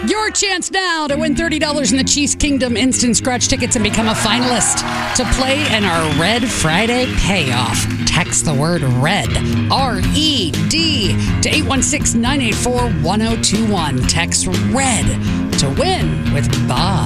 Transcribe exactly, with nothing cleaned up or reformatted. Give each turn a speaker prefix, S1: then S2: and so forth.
S1: Your chance now to win thirty dollars in the Cheese Kingdom instant scratch tickets and become a finalist to play in our Red Friday payoff. Text the word RED, R E D, to eight one six, nine eight four, one zero two one. Text RED to win with Bob.